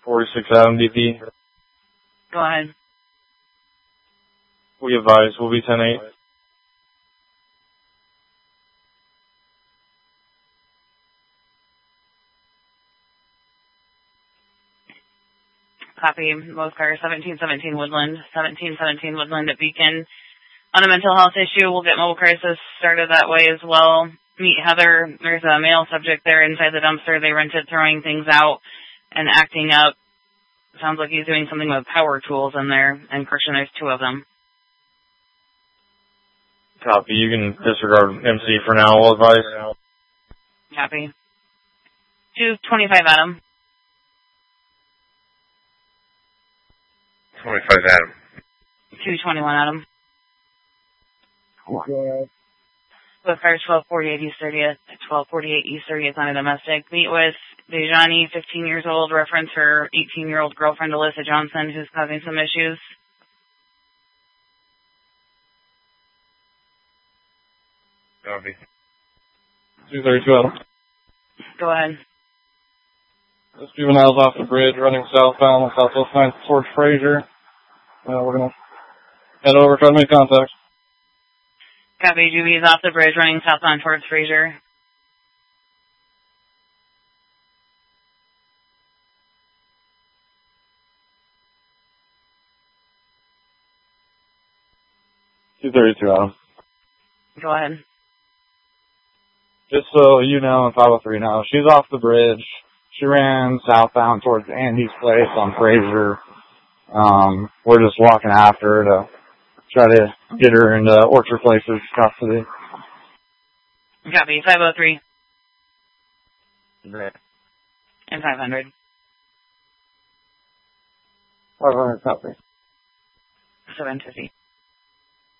46 Adam DP. Go ahead. We advise we'll be 10-8. Copy. Both cars, 1717 Woodland, 1717 Woodland at Beacon. On a mental health issue, we'll get mobile crisis started that way as well. Meet Heather. There's a male subject there inside the dumpster. They rented throwing things out and acting up. Sounds like he's doing something with power tools in there. And Christian, there's 2 of them. Copy. You can disregard MC for now. We'll advise. Copy. 225 Adam. 25 Adam. 221 Adam. Both cars 1248 East 30th, 1248 East 30th on a domestic. Meet with Dejani, 15 years old, reference her 18-year-old girlfriend Alyssa Johnson, who's causing some issues. Copy. 232 Adam. Go ahead. This juvenile's off the bridge, running southbound on Southwest 9th towards Fraser. We're going to head over, try to make contact. Copy. Juby's off the bridge, running southbound towards Fraser. Adam. Go ahead. Just so you know, in 503 now, she's off the bridge. She ran southbound towards Andy's place on Fraser. We're just walking after her to try to get her into Orchard Places custody. Copy. 503. Right. And 500. 500 copy. 750.